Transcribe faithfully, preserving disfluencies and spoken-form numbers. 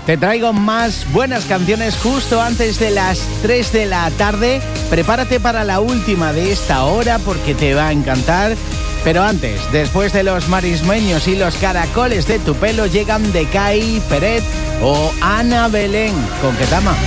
Te traigo más buenas canciones justo antes de las tres de la tarde. Prepárate para la última de esta hora porque te va a encantar. Pero antes, después de los marismeños y los caracoles de tu pelo, llegan Decay, Peret o Ana Belén con Ketama.